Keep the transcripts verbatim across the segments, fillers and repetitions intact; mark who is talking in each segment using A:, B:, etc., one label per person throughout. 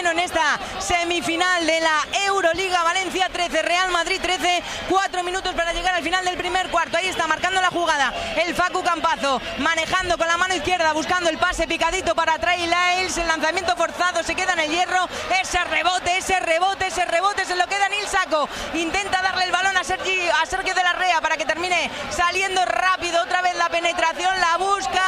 A: uno en esta semifinal de la Euroliga. Valencia trece, Real Madrid trece, cuatro minutos para llegar al final del primer cuarto. Ahí está marcando la jugada el Facu Campazo, manejando con la mano izquierda, buscando el pase picadito para Trey Lyles. El lanzamiento forzado, se queda en el hierro. Ese rebote, ese rebote, ese rebote se lo queda Nil Sacco. Intenta darle el balón a Sergio, a Sergio de la Rea para que termine saliendo rápido. Otra vez la penetración, la busca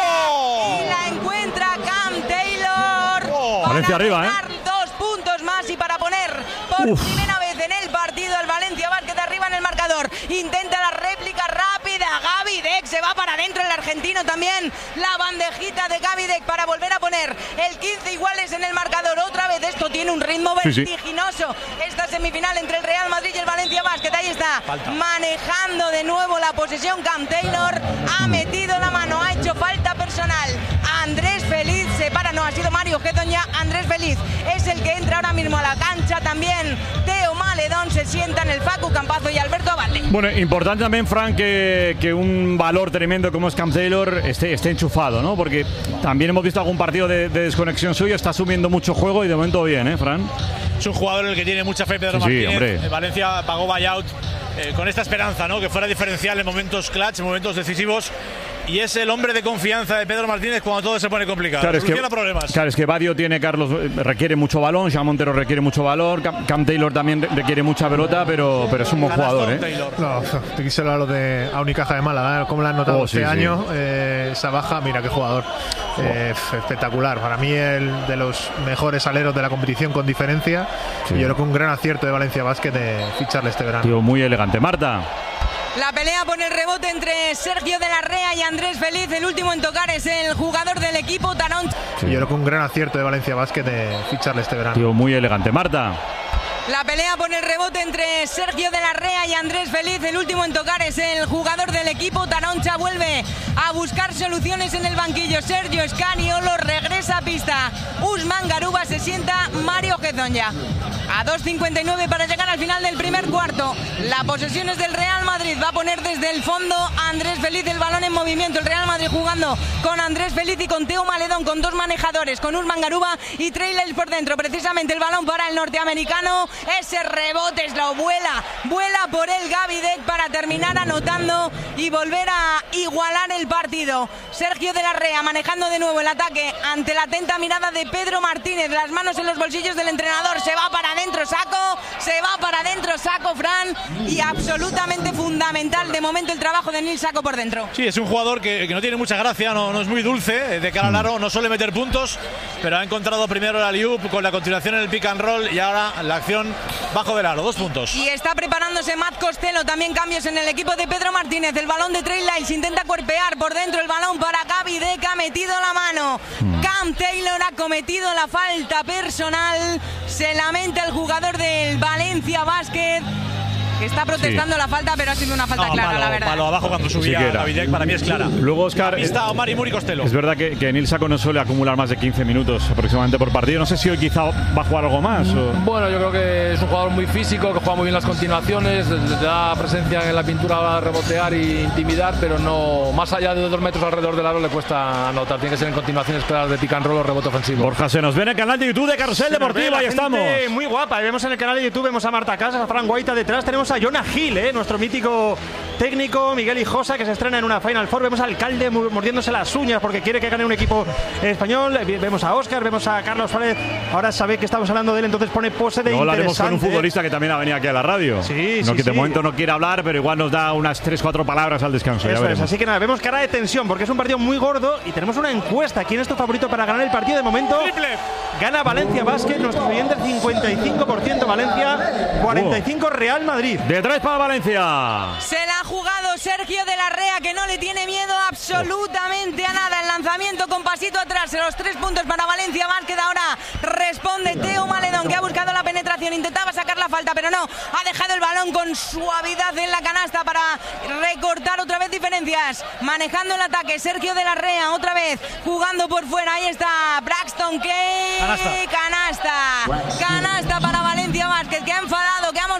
A: oh. y la encuentra Cam Taylor.
B: Oh.
A: Para
B: Valencia arriba, ¿eh?
A: Dos puntos más y para poner por Uf. primera vez en el partido al Valencia Basket arriba en el marcador. Intenta la réplica rápida. Gaby Deck se va para adentro, el argentino también. La bandejita de Gaby Deck para volver a poner el quince iguales en el marcador. Otra vez esto tiene un ritmo
B: sí,
A: vertiginoso. Sí. Esta semifinal entre el Real Madrid y el Valencia Basket. Ahí está, falta. Manejando de nuevo la posesión Cam Taylor. Ha metido la mano, ha hecho falta personal. Andrés Feliz se para, no, ha sido Mario Hezonja. Andrés Feliz es el que entra ahora mismo a la cancha. También Teo Maledón se sienta en el Facu Campazo y Alberto Abalde.
B: Bueno, importante también, Fran, que, que un valor tremendo como es Cam Taylor esté, esté enchufado, ¿no? Porque también hemos visto algún partido de, de desconexión suyo, está asumiendo mucho juego y de momento bien, ¿eh, Fran?
C: Es un jugador en el que tiene mucha fe Pedro
B: sí,
C: Martínez.
B: Sí, hombre.
C: Valencia pagó buyout eh, con esta esperanza, ¿no? Que fuera diferencial en momentos clutch, en momentos decisivos. Y es el hombre de confianza de Pedro Martínez cuando todo se pone complicado.
B: Claro, es que,
C: problemas.
B: Claro, es que Badio tiene, Carlos, requiere mucho balón, Jean Montero requiere mucho valor, Cam, Cam Taylor también requiere mucha pelota, pero, pero es un buen jugador, ¿eh?
D: No, te quise hablar de a Unicaja de Málaga, ¿cómo lo han notado
B: oh,
D: este
B: sí,
D: año?
B: Sí.
D: Eh, esa baja, mira qué jugador. Eh, oh. Espectacular. Para mí, el de los mejores aleros de la competición con diferencia. Sí. Y yo creo que un gran acierto de Valencia Basket de ficharle este verano.
B: Tío, muy elegante. Marta.
A: La pelea por el rebote entre Sergio de la Rea y Andrés Feliz. El último en tocar es el jugador del equipo, Tarón.
D: Sí, yo creo que un gran acierto de Valencia Basket de ficharle este verano.
B: Tío, muy elegante. Marta.
A: La pelea por el rebote entre Sergio de la Rea y Andrés Feliz. El último en tocar es el jugador del equipo, Taroncha. Vuelve a buscar soluciones en el banquillo. Sergio Scaniolo regresa a pista. Usman Garuba, se sienta Mario Hezonja. A dos cincuenta y nueve para llegar al final del primer cuarto. La posesión es del Real Madrid. Va a poner desde el fondo Andrés Feliz el balón en movimiento. El Real Madrid jugando con Andrés Feliz y con Teo Maledón, con dos manejadores, con Usman Garuba y Trey Lyles por dentro. Precisamente el balón para el norteamericano. Ese rebote es la vuela. Vuela por el Gaby Deck para terminar anotando y volver a igualar el partido. Sergio de la Rea manejando de nuevo el ataque ante la atenta mirada de Pedro Martínez. Las manos en los bolsillos del entrenador. Se va para adentro Sacco, se va para adentro Sacco, Fran, y absolutamente fundamental de momento el trabajo de Nil Sacco por dentro.
C: Sí, es un jugador que, que no tiene mucha gracia, no, no es muy dulce de cara al aro, no suele meter puntos, pero ha encontrado primero el alley-oop con la continuación en el pick and roll y ahora la acción bajo del aro, dos puntos.
A: Y está preparándose Matt Costello, también cambios en el equipo de Pedro Martínez. El balón de Trey Lyles, intenta cuerpear por dentro el balón para Gaby Deck, ha metido la mano. Cam Taylor ha cometido la falta personal. Se lamenta el jugador del Valencia Basket, que está protestando sí. la falta, pero ha sido una falta no, clara,
C: malo,
A: la verdad.
C: Malo abajo cuando subía sí Gaby Deck, para mí es clara.
B: Luego, Oscar,
C: está Omar y Muri Costello.
B: Es verdad que, que Nil Sacco no suele acumular más de quince minutos aproximadamente por partido. No sé si hoy quizá va a jugar algo más. O...
E: Bueno, yo creo que es un jugador muy físico, que juega muy bien las continuaciones, te da presencia en la pintura a rebotear e intimidar, pero no más allá de dos metros alrededor del aro le cuesta anotar. Tiene que ser en continuaciones claras de pick and roll o rebote ofensivo.
B: Borja, se nos ve en el canal de YouTube de Carrusel Deportivo, ahí estamos.
F: Muy guapa, vemos en el canal de YouTube, vemos a Marta Casas, a Fran Guaita detrás, tenemos a Jonah Hill, ¿eh? Nuestro mítico técnico Miguel Hijosa, que se estrena en una Final Four. Vemos al alcalde mordiéndose las uñas porque quiere que gane un equipo español. Vemos a Óscar, vemos a Carlos Suárez. Ahora sabe que estamos hablando de él, entonces pone pose de
B: Luego
F: interesante.
B: Luego hablaremos con un futbolista que también ha venido aquí a la radio.
F: Sí,
B: no,
F: sí,
B: que de
F: sí.
B: momento no quiere hablar, pero igual nos da unas tres cuatro palabras al descanso.
F: Eso
B: ya
F: es, así que nada, vemos cara de tensión porque es un partido muy gordo y tenemos una encuesta. ¿Quién es tu favorito para ganar el partido? De momento
C: triple.
F: Gana Valencia Basket, nuestro cliente, cincuenta y cinco por ciento Valencia, cuarenta y cinco por ciento Real Madrid.
B: Detrás para Valencia.
A: Se la ha jugado Sergio de la Rea, que no le tiene miedo absolutamente a nada. El lanzamiento con pasito atrás, los tres puntos para Valencia Basket. Ahora responde Teo Maledón, que ha buscado la penetración, intentaba sacar la falta, pero no, ha dejado el balón con suavidad en la canasta para recortar otra vez diferencias. Manejando el ataque, Sergio de la Rea, otra vez jugando por fuera. Ahí está Braxton Kane.
C: Canasta.
A: Canasta. Canasta para Valencia Basket, que ha enfadado, que ha mosqueado a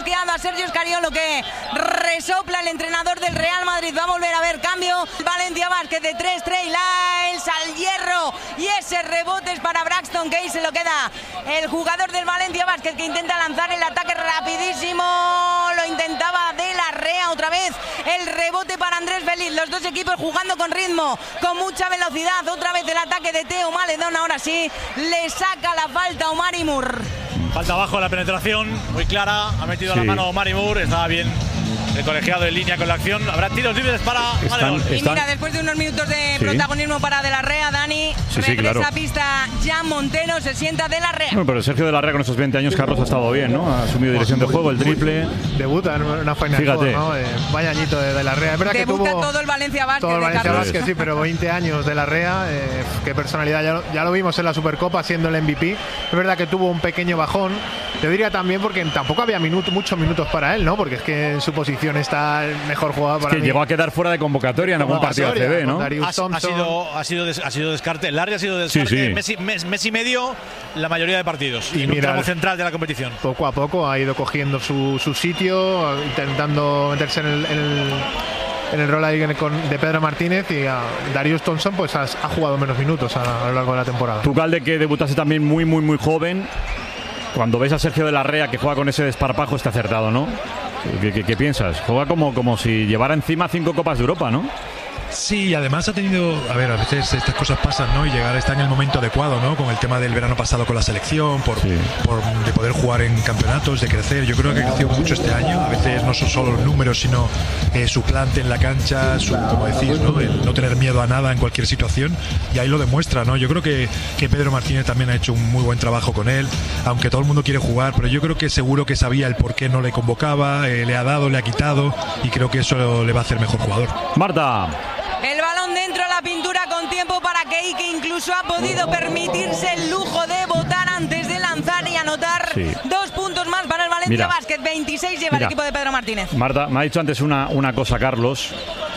A: Sergio Scariolo, que resopla el entrenador del Real Madrid. Va a volver a ver cambio. Valencia Basket de tres, Trey Lyles al hierro. Y ese rebote es para Braxton Key. Se lo queda el jugador del Valencia Basket, que intenta lanzar el ataque rapidísimo. Lo intentaba De la Rea otra vez. El rebote para Andrés Feliz. Los dos equipos jugando con ritmo, con mucha velocidad. Otra vez el ataque de Teo Maledón. Ahora sí, le saca la falta Omar Moore.
C: Falta abajo la penetración, muy clara. Ha metido sí. la mano Omar Moore. Estaba bien el colegiado en línea con la acción. Habrá tiros libres para Maledón.
A: Y mira, después de unos minutos de sí. protagonismo para De la Rea, Dani,
B: sí,
A: regresa
B: sí, claro.
A: a pista Jan Montero, se sienta De la Rea.
B: Bueno, pero Sergio De la Rea con esos veinte años, Carlos, ha estado bien, ¿no? Ha asumido dirección de juego, el triple.
D: Debuta en una Final
B: Fíjate.
D: Four, ¿no? Eh, vaya añito de De la Rea. Es verdad
A: Debuta
D: que tuvo
A: todo el Valencia Basket.
D: todo el Valencia
A: Carlos.
D: Basket, sí, pero veinte años De la Rea. Eh, qué personalidad. Ya lo, ya lo vimos en la Supercopa siendo el M V P. Es verdad que tuvo un pequeño bajón. Yo diría también porque tampoco había minuto, muchos minutos para él, ¿no? Porque es que en su posición está el mejor jugador para
B: es que
D: mí.
B: llegó a quedar fuera de convocatoria en algún partido A C B, ¿no?
C: Ha, ha, sido, ha, sido des, ha sido descarte. Larry ha sido descarte.
B: Sí, sí.
C: Mes, mes, mes y medio la mayoría de partidos. Y en un tramo central de la competición.
D: Poco a poco ha ido cogiendo su, su sitio, intentando meterse en el, en el, en el rol ahí de Pedro Martínez, y a Darius Thompson pues ha, ha jugado menos minutos a, a lo largo de la temporada.
B: Tú, Calde, que debutase también muy, muy, muy joven. Cuando ves a Sergio De la Rea que juega con ese desparpajo, está acertado, ¿no? ¿Qué, qué, qué piensas? Juega como, como si llevara encima cinco Copas de Europa, ¿no?
G: Sí, y además ha tenido, a ver, a veces estas cosas pasan, ¿no? Y llegar está en el momento adecuado, ¿no? Con el tema del verano pasado con la selección, por, sí. por de poder jugar en campeonatos, de crecer. Yo creo que ha crecido mucho este año. A veces no son solo los números, sino eh, su plante en la cancha, su, como decís, ¿no? El no tener miedo a nada en cualquier situación. Y ahí lo demuestra, ¿no? Yo creo que, que Pedro Martínez también ha hecho un muy buen trabajo con él, aunque todo el mundo quiere jugar, pero yo creo que seguro que sabía el por qué no le convocaba, eh, le ha dado, le ha quitado, y creo que eso le va a hacer mejor jugador.
B: Marta.
A: El balón dentro, la pintura con tiempo para Key, que incluso ha podido permitirse el lujo de votar antes de lanzar y anotar. Sí. Dos puntos más para el Valencia mira, Basket. veintiséis lleva mira, el equipo de Pedro Martínez.
B: Marta, me ha dicho antes una, una cosa, Carlos.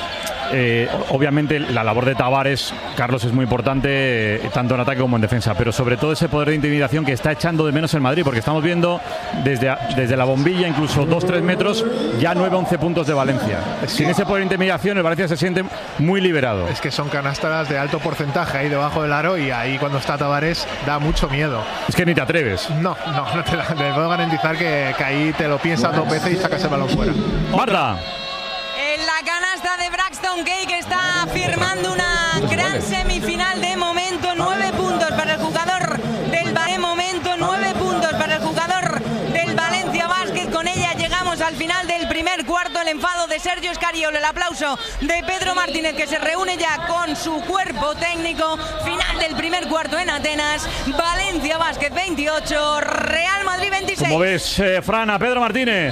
B: Eh, obviamente la labor de Tavares, Carlos, es muy importante, eh, tanto en ataque como en defensa, pero sobre todo ese poder de intimidación que está echando de menos el Madrid, porque estamos viendo desde, desde la bombilla, incluso dos tres metros, ya nueve once puntos de Valencia. Sin ese poder de intimidación, el Valencia se siente muy liberado.
D: Es que son canastas de alto porcentaje ahí debajo del aro, y ahí cuando está Tavares da mucho miedo.
B: Es que ni te atreves.
D: No, no, no te, la, te puedo garantizar que, que ahí te lo piensas dos veces y sacas el balón fuera.
B: Marta.
A: La canasta de Braxton Key, que está firmando una gran semifinal de momento. Nueve puntos para el jugador del de momento, nueve puntos para el jugador del Valencia Basket. Con ella llegamos al final del primer cuarto. El enfado de Sergio Scariolo, el aplauso de Pedro Martínez, que se reúne ya con su cuerpo técnico. Final del primer cuarto en Atenas. Valencia Basket veintiocho, Real Madrid veintiséis.
B: ¿Cómo ves, eh, Fran, a Pedro Martínez?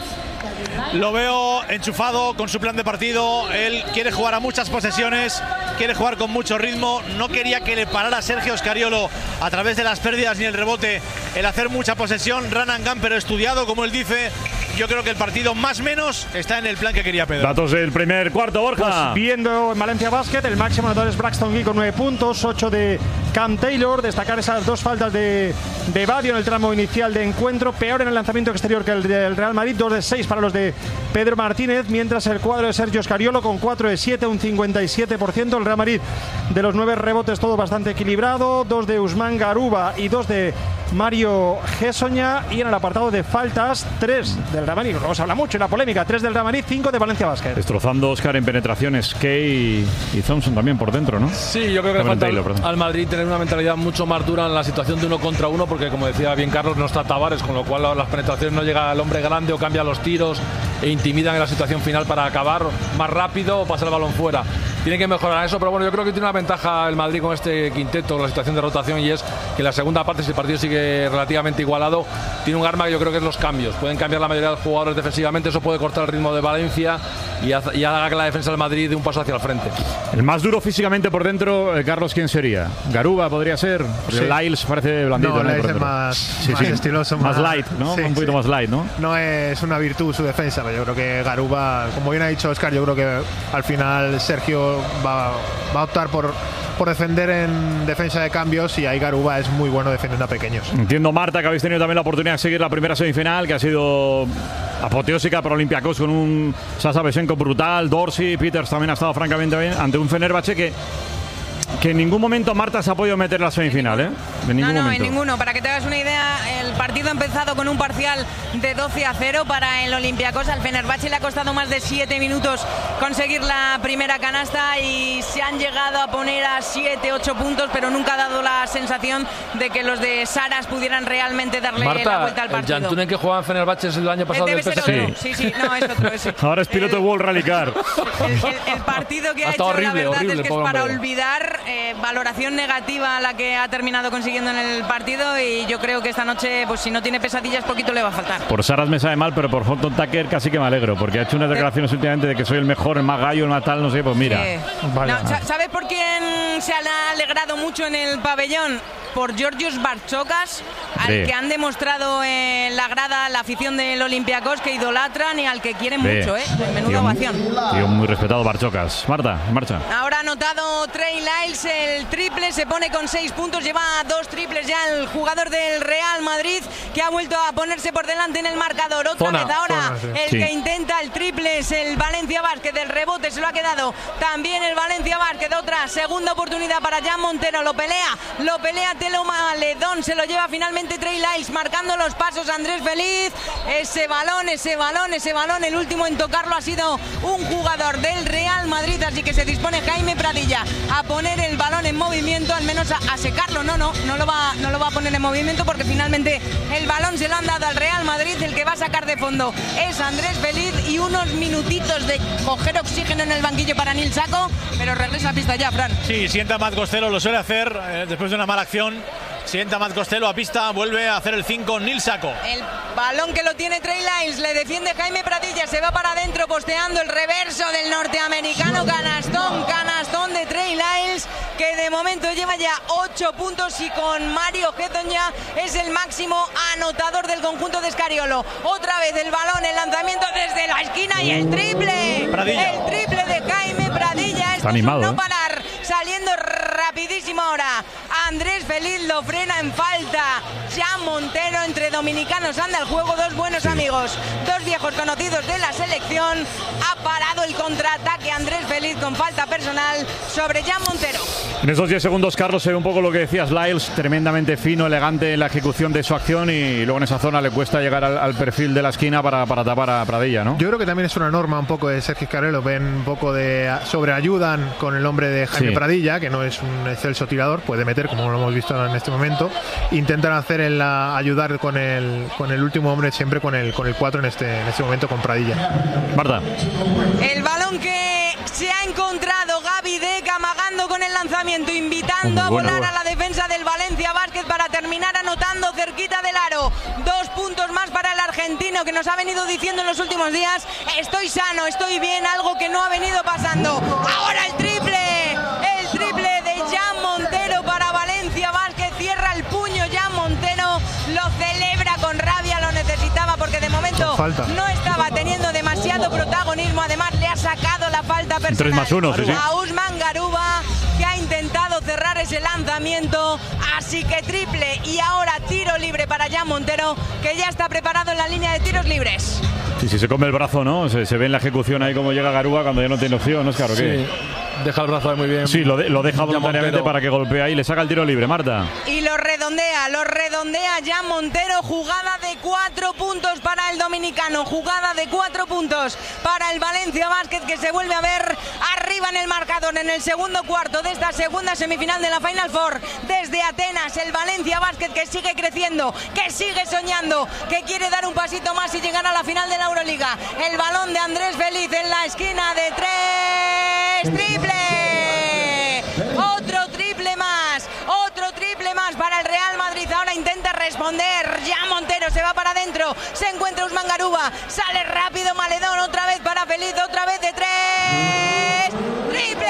C: Lo veo enchufado con su plan de partido. Él quiere jugar a muchas posesiones, quiere jugar con mucho ritmo. No quería que le parara Sergio Scariolo a través de las pérdidas ni el rebote el hacer mucha posesión, run and gun, pero estudiado, como él dice. Yo creo que el partido más menos está en el plan que quería Pedro.
B: Datos del primer cuarto, Borja.
F: Pues viendo en Valencia Basket, el máximo anotador es Braxton Key con nueve puntos, ocho de Cam Taylor. Destacar esas dos faltas de, de Badio en el tramo inicial de encuentro. Peor en el lanzamiento exterior que el del Real Madrid, dos de seis para los de Pedro Martínez, mientras el cuadro de Sergio Scariolo con cuatro de siete, un cincuenta y siete por ciento. El Real Madrid, de los nueve rebotes, todo bastante equilibrado, dos de Usman Garuba y dos de Mario Gessoña. Y en el apartado de faltas, tres del Real Madrid, no se habla mucho en la polémica, tres del Real Madrid, cinco de Valencia Basket.
B: Destrozando Oscar en penetraciones, Key y Thompson también por dentro, ¿no?
E: Sí, yo creo que le falta Taylor, al, al Madrid tener una mentalidad mucho más dura en la situación de uno contra uno, porque como decía bien Carlos, no está Tavares, con lo cual las penetraciones no llega al hombre grande o cambia los tiros e intimidan en la situación final para acabar más rápido o pasar el balón fuera. Tiene que mejorar eso, pero bueno, yo creo que tiene una ventaja el Madrid con este quinteto, la situación de rotación, y es que en la segunda parte, si el partido sigue relativamente igualado, tiene un arma que yo creo que es los cambios. Pueden cambiar la mayoría de los jugadores defensivamente, eso puede cortar el ritmo de Valencia y, haz, y haga que la defensa del Madrid dé un paso hacia el frente.
B: El más duro físicamente por dentro, eh, Carlos, ¿quién sería? Garuba podría ser. Sí. Lyles parece blandito.
D: No, ¿no? Lyles es más, sí, más sí. estiloso,
B: más, más light, ¿no? Sí, un poquito sí. más light, ¿no?
D: No es una virtud su defensa, pero yo creo que Garuba, como bien ha dicho Oscar, yo creo que al final Sergio va, va a optar por por defender en defensa de cambios, y ahí Garuba es muy bueno defendiendo a pequeños.
B: Entiendo, Marta, que habéis tenido también la oportunidad de seguir la primera semifinal, que ha sido apoteósica para Olympiacos, con un Sasa Besenko brutal, Dorsey, Peters también ha estado francamente bien, ante un Fenerbahce que que en ningún momento Marta se ha podido meter en la semifinal, ¿eh? En ningún
A: no, no,
B: momento.
A: en ninguno. Para que te hagas una idea, el partido ha empezado con un parcial de doce a cero para el Olympiacos. Al Fenerbahce le ha costado más de siete minutos conseguir la primera canasta y se han llegado a poner a siete, ocho puntos, pero nunca ha dado la sensación de que los de Saras pudieran realmente darle
E: Marta,
A: la vuelta al partido.
E: el Jantunen que jugaba en Fenerbahce el año pasado
A: Debe
E: del
A: ser
E: P S G.
A: otro. Sí, sí, no, es otro. Es otro.
B: Ahora es piloto
A: el,
B: de World Rally Car.
A: El, el, el partido que ha,
E: Ha
A: hecho,
E: estado horrible,
A: la verdad
E: horrible,
A: es que es
E: pobre
A: para
E: hombre.
A: olvidar. Eh, valoración negativa la que ha terminado consiguiendo en el partido, y yo creo que esta noche, pues si no tiene pesadillas, poquito le va a faltar.
B: Por Saras me sabe mal, pero por Horton Tucker casi que me alegro, porque ha hecho unas declaraciones últimamente de que soy el mejor, el más gallo, el más tal, no sé, pues mira.
A: Sí.
B: Vaya.
A: No, ¿sabes por quién se ha alegrado mucho en el pabellón? Por Georgios Bartzokas, al
B: Sí.
A: que han demostrado en la grada la afición del Olympiacos que idolatran y al que quieren
B: Sí.
A: mucho, ¿eh? Menuda
B: Tío,
A: ovación.
B: tío muy respetado, Barchocas. Marta, en marcha.
A: Ahora ha anotado Trey Lyles el triple, se pone con seis puntos, lleva dos triples ya el jugador del Real Madrid, que ha vuelto a ponerse por delante en el marcador. Otra
E: Zona,
A: vez ahora
D: zona, sí.
A: el
B: Sí.
A: que intenta el triple es el Valencia Basket, del rebote se lo ha quedado también el Valencia Basket. Otra segunda oportunidad para Jan Montero, lo pelea, lo pelea Teloma Ledón, se lo lleva finalmente Trey Lyles, marcando los pasos Andrés Feliz. Ese balón, ese balón, ese balón, el último en tocarlo ha sido un jugador del Real Madrid, así que se dispone Jaime Pradilla a poner el balón en movimiento, al menos a, a secarlo. No, no, no lo va, no lo va a poner en movimiento, porque finalmente el balón se lo han dado al Real Madrid. El que va a sacar de fondo es Andrés Feliz, y unos minutitos de coger oxígeno en el banquillo para Nil Saco, pero regresa a pista ya, Fran.
C: Sí, sienta Matt Costello, lo suele hacer eh, después de una mala acción. Sienta Matt Costello a pista, vuelve a hacer el cinco Nil Saco.
A: El balón que lo tiene Trey Lyles, le defiende Jaime Pradilla, se va para adentro posteando el reverso del norteamericano. Canastón, canastón de Trey Lyles, que de momento lleva ya ocho puntos, y con Mario Getton ya es el máximo anotador del conjunto de Scariolo. Otra vez el balón, el lanzamiento desde la esquina y el triple.
C: Pradilla.
A: El triple de Jaime Pradilla. Esto
B: animado,
A: es un no
B: ¿eh?
A: parar, saliendo rapidísimo ahora. Andrés Feliz lo frena en falta. Jan Montero, entre dominicanos anda el juego, dos buenos
B: Sí.
A: amigos, dos viejos conocidos de la selección. Ha parado el contraataque Andrés Feliz con falta personal sobre Jan Montero.
B: En esos diez segundos, Carlos, se ve un poco lo que decías, Lyles, tremendamente fino, elegante en la ejecución de su acción, y luego en esa zona le cuesta llegar al, al perfil de la esquina para, para tapar a Pradilla, ¿no?
D: Yo creo que también es una norma un poco de Sergio Scariolo, ven un poco de sobreayudan con el nombre de Jaime
B: Sí.
D: Pradilla, que no es un excelso tirador, puede meter, como lo hemos visto en este momento. Intentan hacer el, la, ayudar con el, con el último hombre, siempre con el con el cuatro en este, en este momento, con Pradilla.
B: Marta.
A: El balón que se ha encontrado Gaby Deck amagando con el lanzamiento, invitando
B: Muy
A: a
B: bueno.
A: volar a la defensa del Valencia Basket para terminar anotando cerquita del aro. Dos puntos más para el argentino, que nos ha venido diciendo en los últimos días: estoy sano, estoy bien, algo que no ha venido pasando. Ahora el triple, el triple de Jan Montero para Valencia Basket. Cierra el puño Jan Montero, lo celebra con rabia, lo necesitaba, porque de momento
D: Con falta.
A: no estaba teniendo demasiado protagonismo. Además le ha sacado la falta personal
B: Tres más uno, sí, sí.
A: a Usman Garuba, que ha intentado cerrar ese lanzamiento. Así que triple, y ahora tiro libre para Jan Montero, que ya está preparado en la línea de tiros libres.
B: Sí, sí, se come el brazo, ¿no? Se, se ve en la ejecución ahí cómo llega Garuba cuando ya no tiene opción, ¿no es claro?
E: Sí,
B: ¿Qué?
E: deja el brazo ahí muy bien.
B: Sí, lo, de- lo deja
E: Jan
B: voluntariamente
E: Montero.
B: para que golpee ahí y le saca el tiro libre, Marta.
A: Y lo redondea, lo redondea Jan Montero. Jugada de cuatro puntos para el dominicano. Jugada de cuatro puntos para el Valencia Basket, que se vuelve a ver arriba en el marcador en el segundo cuarto de esta segunda semifinal de la Final Four. Desde Atenas, el Valencia Basket, que sigue creciendo, que sigue soñando, que quiere dar un pasito más y llegar a la final de la Euroliga. El balón de Andrés Feliz en la esquina de tres. ¡Triple! Otro triple más, otro triple más para el Real Madrid. Ahora intenta responder Jan Montero, se va para adentro, se encuentra Usman Garuba, sale rápido Maledón, otra vez para Feliz, otra vez de tres. ¡Triple!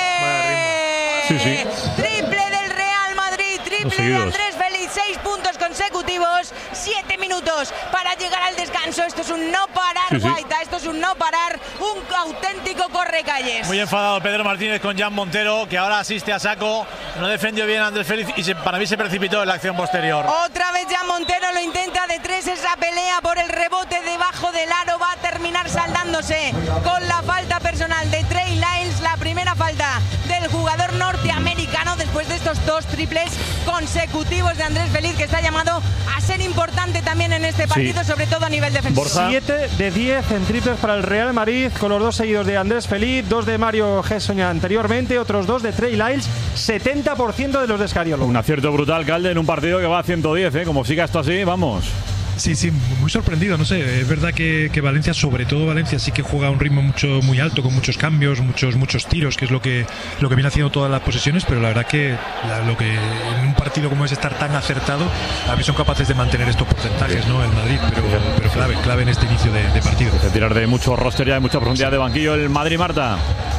B: Sí, sí.
A: Triple del Real Madrid, triple de
B: seguidos.
A: Andrés Feliz, seis puntos consecutivos, siete minutos minutos para llegar al descanso. Esto es un no parar,
B: sí, sí.
A: Guaita, esto es un no parar, un auténtico correcalles.
C: Muy enfadado Pedro Martínez con Jan Montero, que ahora asiste a saco. No defendió bien a Andrés Félix y se, para mí se precipitó en la acción posterior.
A: Otra vez Jan Montero lo intenta de tres, esa pelea por el rebote debajo del aro va a terminar saldándose con la falta personal de Trey Lyles, la primera falta del jugador norteamericano después de estos dos triples consecutivos de Andrés Félix, que está llamado a ser importante también en este partido, sí. sobre todo a nivel defensivo.
F: siete de diez en triples para el Real Madrid, con los dos seguidos de Andrés Félix, dos de Mario Hezonja anteriormente, otros dos de Trey Lyles, setenta por ciento de los de Scariolo.
B: Un acierto brutal, Calde, en un partido que va a ciento diez, ¿eh? Como siga esto así, vamos.
G: Sí, sí, muy sorprendido, no sé, es verdad que, que Valencia, sobre todo Valencia, sí que juega a un ritmo mucho muy alto, con muchos cambios, muchos muchos tiros, que es lo que lo que viene haciendo todas las posesiones, pero la verdad que la, lo que en un partido como es estar tan acertado, a mí son capaces de mantener estos porcentajes, ¿no? El Madrid, pero, pero clave, clave en este inicio de, de partido.
B: De tirar de mucho roster ya, de mucha profundidad de banquillo el Madrid, Marta.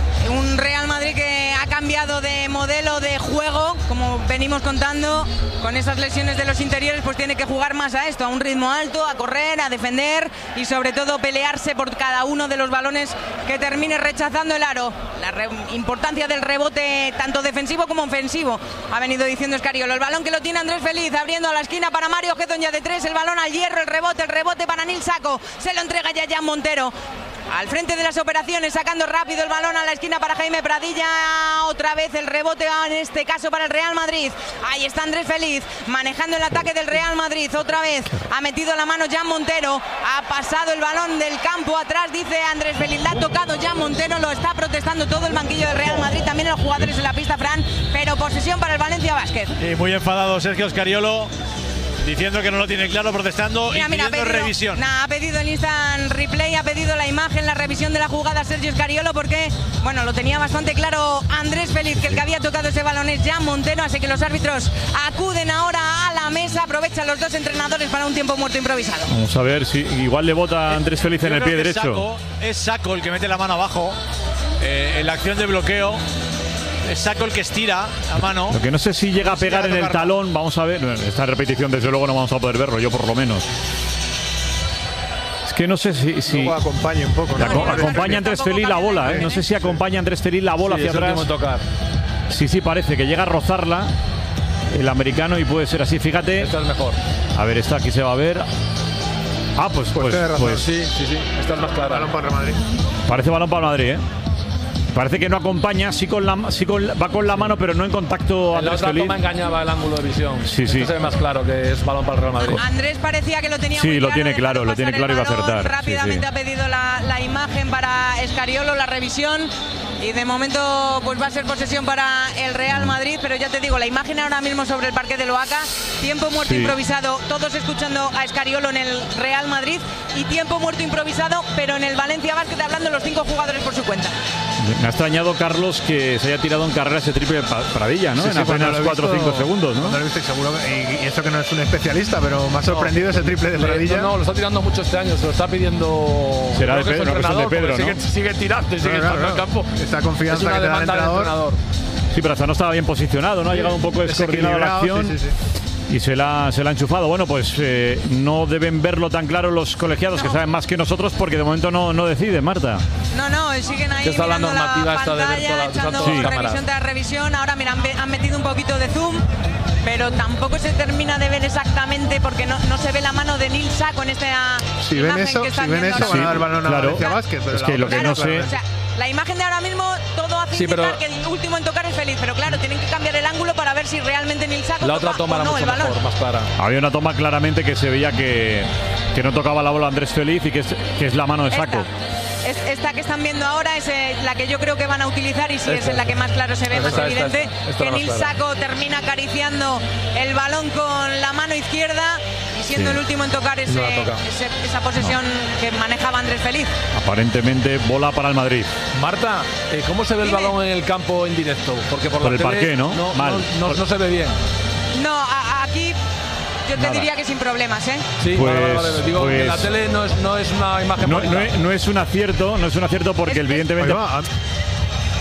A: Un Real Madrid que ha cambiado de modelo de juego, como venimos contando, con esas lesiones de los interiores, pues tiene que jugar más a esto, a un ritmo alto, a correr, a defender y sobre todo pelearse por cada uno de los balones que termine rechazando el aro. La re- importancia del rebote, tanto defensivo como ofensivo, ha venido diciendo Scariolo. El balón que lo tiene Andrés Félix, abriendo a la esquina para Mario Hezonja de tres, el balón al hierro, el rebote, el rebote para Nil Sacco, se lo entrega ya Jan Montero. Al frente de las operaciones, sacando rápido el balón a la esquina para Jaime Pradilla. Otra vez el rebote, en este caso para el Real Madrid. Ahí está Andrés Félix, manejando el ataque del Real Madrid. Otra vez ha metido la mano Jan Montero. Ha pasado el balón del campo atrás, dice Andrés Félix. La ha tocado Jan Montero, lo está protestando todo el banquillo del Real Madrid. También los jugadores en la pista, Fran. Pero posesión para el Valencia Basket.
C: Y muy enfadado Sergio Scariolo, diciendo que no lo tiene claro, protestando mira, y pidiendo mira, pedido, revisión.
A: Nah, ha pedido el instant replay, ha pedido la imagen, la revisión de la jugada Sergio Scariolo, porque, bueno, lo tenía bastante claro Andrés Félix, que el que había tocado ese balón es Jan Montero, así que los árbitros acuden ahora a la mesa, aprovechan los dos entrenadores para un tiempo muerto improvisado.
B: Vamos a ver si igual le bota a Andrés Félix en el pie derecho.
C: Sacco, es Sacco el que mete la mano abajo, eh, en la acción de bloqueo. Es Sacco el que estira la mano.
B: Lo que no sé si llega a pegar en el talón. Vamos a ver. Esta repetición desde luego no vamos a poder verlo, yo por lo menos. Es que no sé si... si
D: luego acompaña un poco, ¿no?
B: Aco acompaña a Andrés Félix la bola, ¿eh? No sé si acompaña a Andrés Félix la bola sí, hacia atrás.
E: Tocar.
B: Sí, sí, parece que llega a rozarla el americano y puede ser así, fíjate.
E: Esta es mejor.
B: A ver, esta aquí se va a ver. Ah, pues... Pues,
D: pues,
B: pues
E: sí, sí, sí. Esta es más clara.
D: Balón para Madrid.
B: Parece balón para Madrid, ¿eh? Parece que no acompaña, sí, con la, sí con, va con la mano, pero no en contacto.
E: En la otra toma engañaba el ángulo de visión.
B: Sí, sí.
E: Este se ve más claro que es balón para el Real Madrid.
A: Andrés parecía que lo tenía
B: sí,
A: muy
B: lo
A: claro.
B: Tiene claro lo tiene claro y va a acertar.
A: Rápidamente
B: sí, sí.
A: ha pedido la, la imagen para Scariolo, la revisión. Y de momento pues va a ser posesión para el Real Madrid, pero ya te digo, la imagen ahora mismo sobre el parque de Oaca, tiempo muerto sí. improvisado, todos escuchando a Scariolo en el Real Madrid, y tiempo muerto improvisado, pero en el Valencia Basket, hablando los cinco jugadores por su cuenta.
B: Me ha extrañado, Carlos, que se haya tirado en carrera ese triple de Pradilla, ¿no?
D: Sí,
B: en
D: sí,
B: apenas cuatro o cinco segundos, ¿no?
D: Lo he visto, seguro, y, y eso que no es un especialista, pero me ha sorprendido no, ese triple de Pradilla.
E: No, no, lo está tirando mucho este año, se lo está pidiendo.
B: Será de Pedro, no, es de Pedro, ¿no?
E: Sigue, sigue tirando y sigue
D: claro,
E: estando
D: claro.
E: en el campo.
D: Esta confianza
E: es una
D: que te da el entrenador.
E: entrenador.
B: Sí, pero hasta no estaba bien posicionado, ¿no? Ha llegado un poco descoordinado la acción. Sí, sí, sí. Y se la, se la ha enchufado. Bueno, pues eh, no deben verlo tan claro los colegiados, no. que saben más que nosotros, porque de momento no, no deciden, Marta.
A: No, no, siguen ahí
E: está
A: mirando
E: la normativa
A: la
E: esta
A: pantalla,
E: de ver
A: echando
E: sí.
A: revisión tras revisión. Ahora, mira, han, han metido un poquito de zoom, pero tampoco se termina de ver exactamente, porque no, no se ve la mano de Nil Sacco en esta
D: si
A: imagen
D: ven eso,
A: que están
D: si ven
A: viendo
D: eso,
A: ahora.
D: van a dar balón a
B: claro.
D: Valencia Basket. Pero
B: es que lo que
A: claro,
B: no sé...
A: O sea, la imagen de ahora mismo todo hace
E: sí,
A: indicar
E: pero
A: que el último en tocar es Félix, pero claro, tienen que cambiar el ángulo para ver si realmente Nil Sacco
E: la otra toma
A: o
E: era
A: no
E: mucho
A: el balón.
E: mejor, más clara.
B: Había una toma claramente que se veía que, que no tocaba la bola Andrés Félix y que es, que es la mano de Sacco.
A: Es, esta que están viendo ahora es eh, la que yo creo que van a utilizar, y si
E: esta,
A: es en la que más claro se ve,
E: esta,
A: más
E: esta,
A: evidente,
E: esta, esta
A: que
E: más
A: Nil
E: clara.
A: Sacco termina acariciando el balón con la mano izquierda y siendo
B: sí.
A: el último en tocar ese,
E: no
A: ese, esa posesión no. que manejaba Andrés Félix.
B: Aparentemente bola para el Madrid.
E: Marta, eh, ¿cómo se ve
A: Dime.
E: el balón en el campo en directo? Porque por,
B: por
E: la
B: el
E: tele
B: parqué, ¿no?
E: No,
B: Mal.
E: no, no, no se ve bien.
A: No, a, a aquí yo te
B: Nada.
A: diría que sin problemas, ¿eh?
E: Sí,
B: pues,
E: vale, vale, vale. Digo,
B: pues,
E: en la tele no es, no es una imagen
B: no,
E: bonita.
B: no, es, no es un acierto, no es un acierto porque
A: es,
B: evidentemente...
D: Va,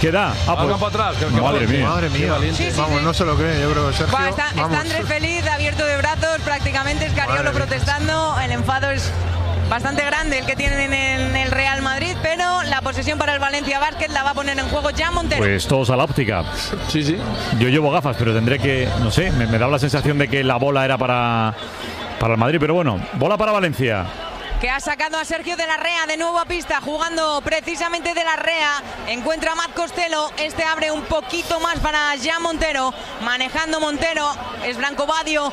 B: ¿Queda? Ah,
E: Al
B: pues,
E: campo atrás. Que, que
B: madre mía.
D: Madre mía.
E: valiente.
A: Sí, sí,
D: Vamos,
A: sí.
D: no se lo cree, yo creo que Sergio.
A: Va, está, está
D: vamos.
A: Andrés Feliz, abierto de brazos, prácticamente Escariolo
D: Madre mía.
A: protestando. El enfado es bastante grande el que tienen en el Real Madrid, pero la posesión para el Valencia Basket la va a poner en juego ya Montero.
B: Pues todos a la óptica.
E: Sí, sí.
B: Yo llevo gafas, pero tendré que, no sé, me, me da la sensación de que la bola era para, para el Madrid, pero bueno, bola para Valencia.
A: Que ha sacado a Sergio de la Rea de nuevo a pista, jugando precisamente de la Rea. Encuentra a Matt Costello. Este abre un poquito más para Jan Montero. Manejando Montero. Es Branco Badio.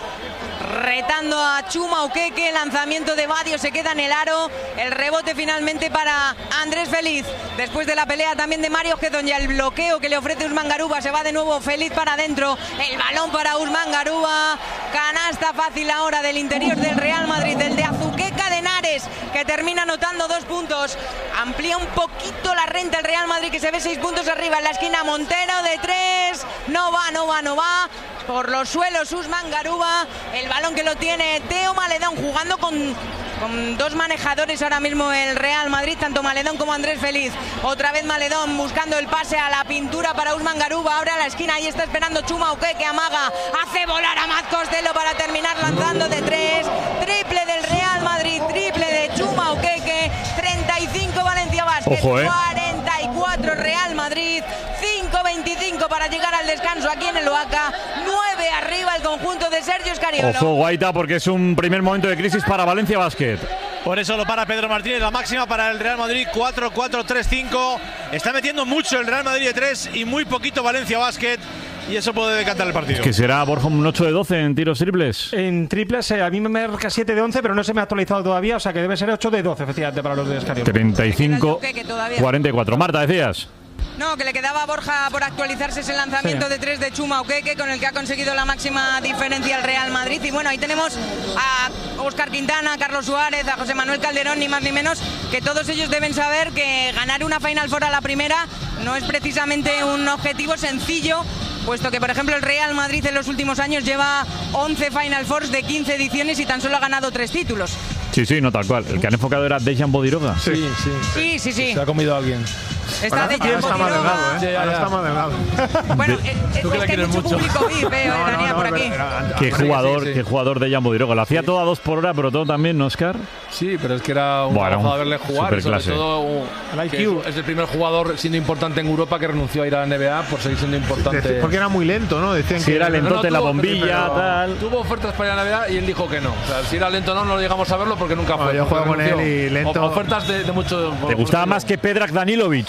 A: Retando a Chuma Okeke. Lanzamiento de Badio. Se queda en el aro. El rebote finalmente para Andrés Feliz. Después de la pelea también de Mario Gedonja. El bloqueo que le ofrece Usman Garuba. Se va de nuevo Feliz para adentro. El balón para Usman Garuba. Canasta fácil ahora del interior del Real Madrid. Del de Azuqueca de Henares, que termina anotando dos puntos. Amplía un poquito la renta el Real Madrid, que se ve seis puntos arriba en la esquina. Montero de tres. No va, no va, no va. Por los suelos Usman Garuba. El balón que lo tiene Teo Maledón, jugando con, con dos manejadores ahora mismo el Real Madrid, tanto Maledón como Andrés Feliz. Otra vez Maledón buscando el pase a la pintura para Usman Garuba. Ahora a la esquina, ahí está esperando Chuma Okeke, que amaga. Hace volar a Matt Costello para terminar lanzando de tres. Triple del Real Madrid, triple de Chuma Okeke. treinta y cinco Valencia Basket.
B: Ojo, eh.
A: cuarenta y cuatro Real Madrid. cinco veinticinco para llegar al descanso aquí en el Oaca. nueve arriba el conjunto de Sergio Escariolo.
B: Ojo, Guaita, porque es un primer momento de crisis para Valencia Basket.
C: Por eso lo para Pedro Martínez, la máxima para el Real Madrid, cuatro cuatro tres cinco. Está metiendo mucho el Real Madrid de tres y muy poquito Valencia Basket. Y eso puede decantar el partido.
B: Que será, Borja, un ocho de doce en tiros triples.
F: En triples, eh, a mí me marca siete de once, pero no se me ha actualizado todavía, o sea que debe ser ocho de doce, efectivamente, para los de Escariolo.
B: treinta y cinco
A: Okeke todavía.
B: cuarenta y cuatro. Marta, decías.
A: No, que le quedaba a Borja por actualizarse ese lanzamiento
F: Sí.
A: de tres de Chuma Okeke, con el que ha conseguido la máxima diferencia el Real Madrid. Y bueno, ahí tenemos a Óscar Quintana, a Carlos Suárez, a José Manuel Calderón, ni más ni menos, que todos ellos deben saber que ganar una Final Four a la primera no es precisamente un objetivo sencillo, puesto que, por ejemplo, el Real Madrid en los últimos años lleva once Final Fours de quince ediciones y tan solo ha ganado tres títulos.
B: Sí, sí, no tal cual. El que han enfocado era Dejan Bodiroga.
E: Sí, sí.
A: Sí, sí, sí.
E: Se ha comido a alguien.
A: Está de
D: Ahora está más delgado, ¿eh?
E: Sí, ya,
D: Ahora
E: ya.
D: está más delgado.
A: Bueno, eh, eh,
E: Tú que
A: es
E: la
A: que hay
E: quieres
A: mucho
E: mucho.
A: público V I P, eh,
D: No, no,
A: venía
D: no,
A: por
D: pero
A: aquí.
D: era-
B: Qué
E: Hombre,
B: jugador,
E: sí, sí.
B: qué jugador Dejan Bodiroga. Lo hacía todo a dos por hora, pero todo también, ¿no, Oscar?
E: Sí, pero es que era un
B: Buah, era
E: trabajo
B: un
E: de verle jugar. y Sobre
B: superclase.
E: todo uh,
F: El
E: que
F: I Q.
E: es, es el primer jugador siendo importante en Europa que renunció a ir a la N B A por seguir siendo importante.
D: Deci- Porque era muy lento, ¿no? Decían
B: Sí,
D: que
B: era lento. Entonces, la
E: tuvo-
B: bombilla,
E: pero-
B: tal.
E: Tuvo ofertas para ir a la N B A y él dijo que no. O sea, si era lento no, no llegamos a verlo porque nunca
D: No,
E: fue.
D: yo
E: porque
D: juego con él
E: renunció.
D: y lento-
E: O- Ofertas de, de mucho.
B: ¿Te gustaba más que Predrag Danilovic?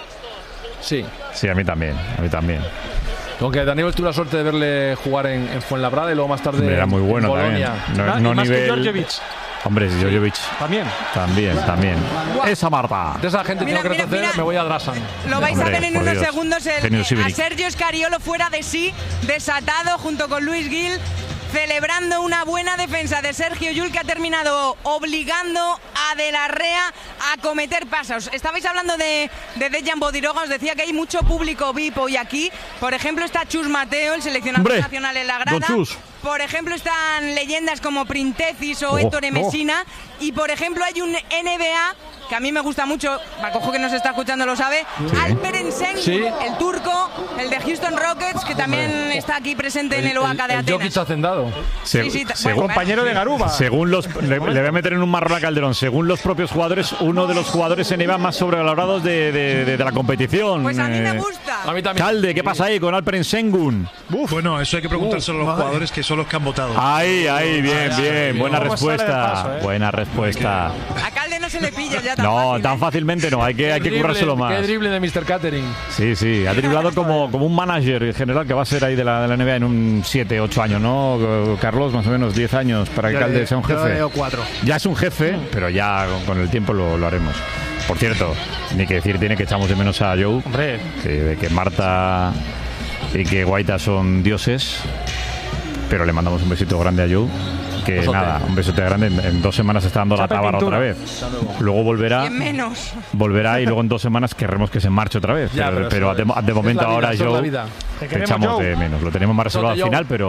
E: Sí.
B: Sí, a mí también, a mí también.
E: Aunque Daniel tuvo la suerte de verle jugar en, en Fuenlabrada y luego más tarde
B: Era muy
E: en
B: bueno
E: Bolonia.
B: también. No,
F: Y
B: no
F: más que
B: nivel.
F: Djordjevic,
B: Hombre, Djordjevic.
F: también.
B: También, también. Esa Marta.
E: De esa gente
A: Mira,
E: tengo que
A: mira,
E: reconocer,
A: mira.
E: me voy a Drasan.
A: Lo vais
B: Hombre,
A: a ver en
B: por
A: unos
B: Dios.
A: segundos el-
B: Genio
A: a
B: Sibiric.
A: Sergio Escariolo fuera de sí, desatado junto con Luis Gil, celebrando una buena defensa de Sergio Llull, que ha terminado obligando a De la Rea a cometer pasos. Estabais hablando de, de Dejan Bodiroga, os decía que hay mucho público V I P hoy aquí. Por ejemplo, está Chus Mateo, el seleccionador
B: Hombre,
A: nacional en la grada.
B: don Chus.
A: Por ejemplo, están leyendas como Printecis o
B: Oh,
A: Héctor
B: oh.
A: Messina. Y por ejemplo, hay un N B A que a mí me gusta mucho, Pacojo que nos está escuchando lo sabe, Alperen Sengun,
E: Sí.
A: el turco, el de Houston Rockets, que también está aquí presente en el Oaca de
E: el
A: Atenas.
E: Jokic hacendado.
B: Se-
A: Sí, sí, ta-
B: según,
A: bueno,
F: Compañero de Garuba.
B: según los. Le, le voy a meter en un marrón a Calderón. Según los propios jugadores, uno de los jugadores N B A más sobrevalorados de, de, de- de la competición.
A: Pues a mí me
B: Eh,
A: gusta.
E: A mí también.
B: Calde, ¿qué pasa ahí con Alperen Sengun?
G: Bueno, eso hay que preguntárselo a los jugadores que son los que han votado.
B: Ahí, ahí, bien, bien. Buena
F: ¿Cómo sale del
B: respuesta.
F: paso, eh?
B: Buena respuesta.
A: A Calde no se le pilla ya tan
B: No,
A: fácil,
B: tan
A: ¿eh?
B: fácilmente no. Hay que, hay que
E: Qué
B: currárselo
E: drible,
B: más.
E: Qué drible de mister Catering.
B: Sí, sí. Ha driblado como, como un manager en general que va a ser ahí de la, de la N B A en un siete, ocho años, ¿no? Carlos, más o menos diez años para que
D: Yo
B: Calde
D: le-
B: sea un
D: yo
B: jefe.
D: le doy cuatro.
B: Ya es un jefe, pero ya con, con el tiempo lo, lo haremos. Por cierto, ni que decir tiene que echamos de menos a Joe,
F: Hombre,
B: que, de que Marta y que Guaita son dioses, pero le mandamos un besito grande a Joe. Que
E: Besote.
B: nada, un besote grande. En, en dos semanas está dando la
F: Chape
B: tábara
F: pintura.
B: otra vez. Luego volverá.
A: Y en menos.
B: Volverá y luego en dos semanas querremos que se marche otra vez.
E: Ya,
B: pero
E: pero
B: pero
E: eso
B: de,
E: es-
B: de
E: es
B: momento
E: la vida,
B: ahora
E: eso es la
B: Joe
E: vida.
F: Te
B: te
F: queremos,
B: echamos
F: Joe.
B: de menos. Lo tenemos más reservado al
E: Besote,
B: final,
E: Joe.
B: pero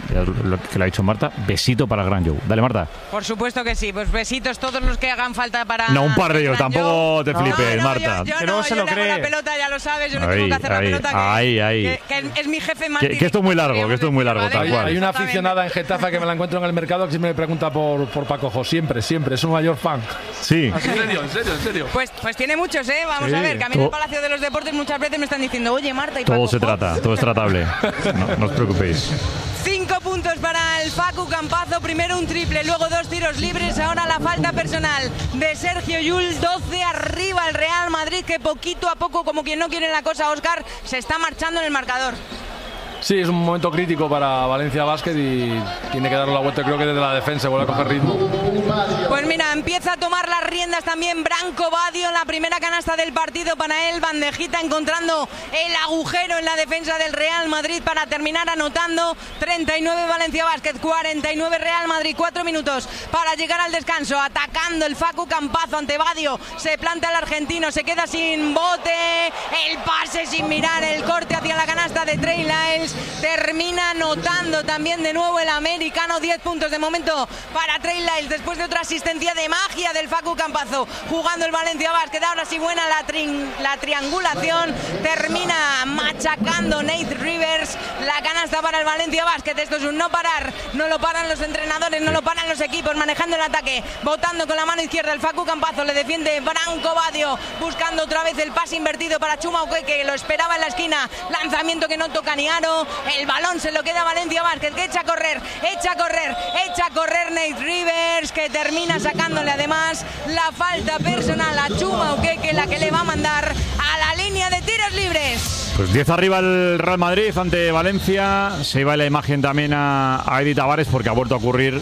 B: lo que le ha dicho Marta, besito para el Gran Joe. Dale, Marta.
A: Por supuesto que sí, pues besitos todos los que hagan falta para...
B: No, un par de ellos, tampoco
A: Joe.
B: te flipes,
A: no, no,
B: Marta.
A: Yo, yo
F: que
A: no,
F: no se
A: yo
F: lo
A: le hago
F: cree.
A: la pelota, ya lo sabes, yo le
B: Ahí,
A: tengo que hacer
B: ahí,
A: la pelota. Que,
B: ahí, ahí.
A: Que, que es mi jefe más
B: Que, que esto es muy largo, que esto es muy largo, tal
A: ¿vale?
B: cual.
E: Hay una aficionada en Getafe que me la encuentro en el mercado que siempre me pregunta por, por Paco Jo. Siempre, siempre. Es un mayor fan.
B: Sí.
E: En serio, en serio, en serio.
A: Pues, pues tiene muchos, ¿eh? Vamos
B: Sí.
A: a ver, que a mí en el
B: Todo-
A: Palacio de los Deportes muchas veces me están diciendo, oye, Marta, y
B: Todo
A: Paco
B: se
A: Jo.
B: trata, todo es tratable. No, no os preocupéis.
A: Cinco puntos para el Facu Campazo, primero un triple, luego dos tiros libres, ahora la falta personal de Sergio Llull, doce arriba el Real Madrid, que poquito a poco, como quien no quiere la cosa, Óscar, se está marchando en el marcador.
E: Sí, es un momento crítico para Valencia Basket y tiene que darle la vuelta, creo que desde la defensa, vuelve a coger ritmo.
A: Pues mira, empieza a tomar las riendas también Branco Badio, la primera canasta del partido para él, bandejita encontrando el agujero en la defensa del Real Madrid para terminar anotando. Treinta y nueve Valencia Basket, cuarenta y nueve Real Madrid, cuatro minutos para llegar al descanso, atacando el Facu Campazo ante Badio, se planta el argentino, se queda sin bote, el pase sin mirar, el corte hacia la canasta de Trey Lyles, termina anotando también de nuevo el americano, diez puntos de momento para Trey Lyles después de otra asistencia de magia del Facu Campazo, jugando el Valencia Basket. Ahora sí buena la, tri la triangulación, termina machacando Nate Rivers, la canasta para el Valencia Basket. Esto es un no parar, no lo paran los entrenadores, no lo paran los equipos, manejando el ataque, botando con la mano izquierda el Facu Campazo, le defiende Branco Badio, buscando otra vez el pase invertido para Chuma Uqueque, que lo esperaba en la esquina, lanzamiento que no toca ni aro, el balón se lo queda a Valencia Basket, que echa a correr, echa a correr, echa a correr Nate Rivers, que termina sacándole además la falta personal a Chuma Uqueque, la que le va a mandar a la línea de tiros libres.
B: Pues diez arriba el Real Madrid ante Valencia. Se iba la imagen también a, a Eddie Tavares porque ha vuelto a ocurrir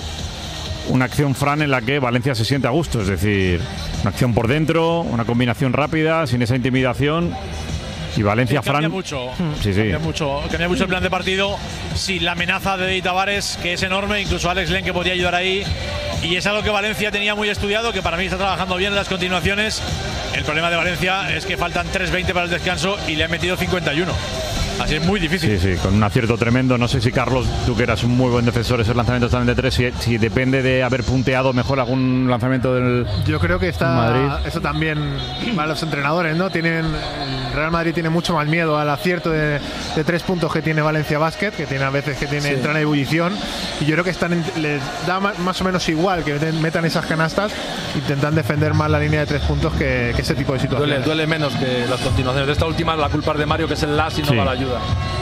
B: una acción, Fran, en la que Valencia se siente a gusto. Es decir, una acción por dentro, una combinación rápida, sin esa intimidación. Y Valencia,
C: Sí, cambia
B: Fran.
C: mucho,
B: Sí, sí.
C: cambia mucho, cambia mucho el plan de partido. Sin la amenaza de Eddie Tavares, que es enorme, incluso Alex Len, que podría ayudar ahí. Y es algo que Valencia tenía muy estudiado, que para mí está trabajando bien en las continuaciones. El problema de Valencia es que faltan tres veinte para el descanso y le han metido cincuenta y uno. Así es muy difícil.
B: Sí, sí, con un acierto tremendo. No sé si, Carlos, tú que eras un muy buen defensor, esos lanzamientos también de tres, si, si depende de haber punteado mejor algún lanzamiento del
D: Yo creo que está
B: Madrid.
D: eso también para los entrenadores, ¿no? Tienen el Real Madrid tiene mucho más miedo al acierto de, de tres puntos que tiene Valencia Basket, que tiene a veces que tiene
E: Sí.
D: entran en ebullición, y yo creo que están en- les da ma- más o menos igual que meten- metan esas canastas, intentan defender más la línea de tres puntos que, que ese tipo de
E: Duele,
D: situaciones.
E: duele menos que las continuaciones. De esta última la culpa es de Mario, que es el las y no
B: Sí.
E: va la ayuda.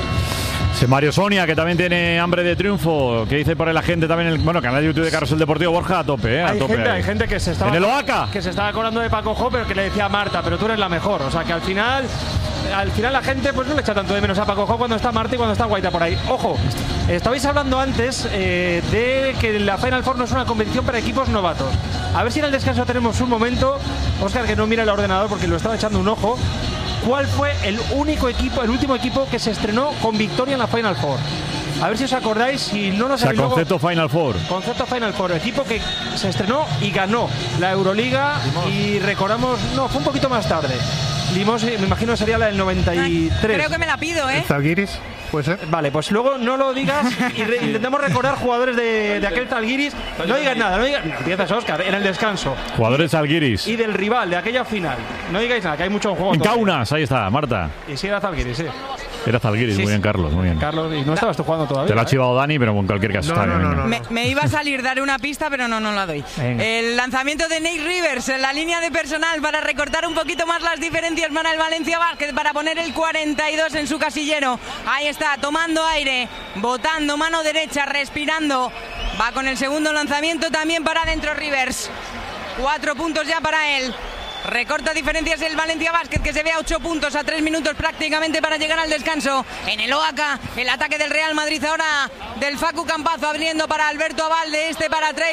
B: Ese Mario Sonia, que también tiene hambre de triunfo. ¿Qué dice por ahí la gente también? El, bueno, canal de YouTube de Carrusel Deportivo, Borja, a tope, ¿eh? A
F: Hay
B: tope
F: gente,
B: ahí.
F: hay gente que se estaba
B: ¿En el Oaca?
F: que se estaba acordando de Paco Jo, pero que le decía a Marta, pero tú eres la mejor. O sea que al final, al final la gente pues no le echa tanto de menos a Paco Jo cuando está Marta y cuando está Guaita por ahí. Ojo, estabais hablando antes eh, de que la Final Four no es una competición para equipos novatos. A ver si en el descanso tenemos un momento, Óscar, que no mira el ordenador porque lo estaba echando un ojo. ¿Cuál fue el único equipo, el último equipo que se estrenó con victoria en la Final Four? A ver si os acordáis, si no lo
B: O sea,
F: sabéis luego-
B: concepto Final Four.
F: Concepto Final Four, equipo que se estrenó y ganó la Euroliga y recordamos, no, fue un poquito más tarde. Limos, me imagino que sería la del noventa y tres.
A: Creo que me la pido, ¿eh?
D: Zalgiris, puede ser.
F: Vale, pues luego no lo digas y re- intentemos recordar jugadores de, de aquel Zalgiris. No digas nada, no digas. Empiezas, Óscar, en el descanso.
B: Jugadores Zalgiris.
F: Y del rival, de aquella final. No digáis nada, que hay mucho en juego.
B: En
F: todavía.
B: Kaunas, ahí está, Marta.
F: Y si era Zalgiris, sí.
B: Era Zalgiris,
F: Sí,
B: muy bien,
F: sí.
B: Carlos, muy bien.
F: Carlos, y no estabas tú jugando todavía.
B: Te lo ha
F: ¿eh?
B: chivado Dani, pero en cualquier caso
D: No,
B: está
D: no,
B: bien.
D: no,
B: venga.
D: no.
A: Me, me iba a salir dar una pista, pero no, no la doy.
F: Venga.
A: El lanzamiento de Nate Rivers en la línea de personal para recortar un poquito más las diferencias para el Valencia Basket, para poner el cuarenta y dos en su casillero. Ahí está, tomando aire, botando mano derecha, respirando. Va con el segundo lanzamiento también para adentro Rivers. Cuatro puntos ya para él. Recorta diferencias el Valencia Basket, que se ve a ocho puntos a tres minutos prácticamente para llegar al descanso. En el Oaca, el ataque del Real Madrid ahora del Facu Campazo, abriendo para Alberto Abalde, este para Trey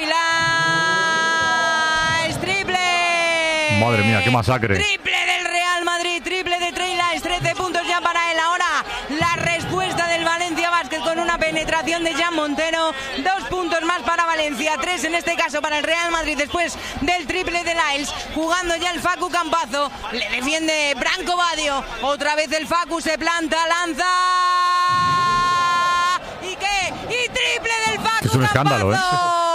A: Lyles. ¡Triple!
B: Madre mía, qué masacre.
A: Triple del Real Madrid, triple de Trey Lyles, trece puntos ya para él. Ahora la respuesta del Valencia Basket con una penetración de Jan Montero. Dos puntos más para Valencia, tres en este caso para el Real Madrid después del triple de Lyles. Jugando ya el Facu Campazo, le defiende Branco Badio. Otra vez el Facu se planta, lanza. ¿Y qué? ¡Y triple!
B: un escándalo, ¿eh?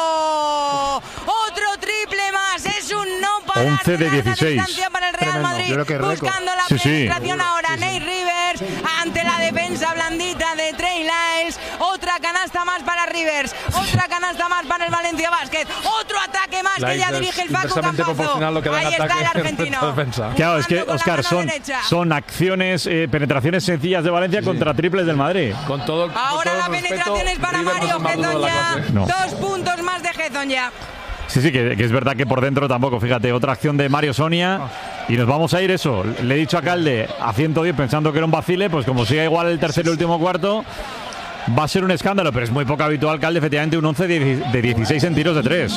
A: Otro triple más, es un no para
B: once de dieciséis.
A: para el Real Madrid.
D: Yo creo que es récord.
A: Buscando la
B: Sí, sí.
A: penetración ahora, Nate Rivers ante la defensa blandita de Trey Lyles. Otra canasta más para Rivers, otra canasta más para el Valencia Basket, otro ataque más que ya dirige el Facu
E: inversamente
A: Campazo.
E: proporcional lo que da en
A: Ahí está
E: ataque
A: el argentino.
E: defensa.
B: Claro, es que,
A: Jugando con la
B: Óscar,
A: mano
B: son,
A: derecha.
B: son acciones, eh, penetraciones sencillas de Valencia contra triples del Madrid.
E: Con todo el, con
A: Ahora
E: todo
A: la
E: el respeto,
A: penetración es para
E: Rivers no es
A: Mario
E: el más duro de la
A: Hezonja.
E: clase.
B: No.
A: Dos puntos más de Hezonja.
B: Sí, sí, que, que es verdad que por dentro tampoco. Fíjate, otra acción de Mario Sonia y nos vamos a ir eso. Le he dicho a Calde a ciento diez pensando que era un vacile, pues como siga igual el tercer y último cuarto, va a ser un escándalo, pero es muy poco habitual, Calde, efectivamente un once de dieciséis en tiros de tres.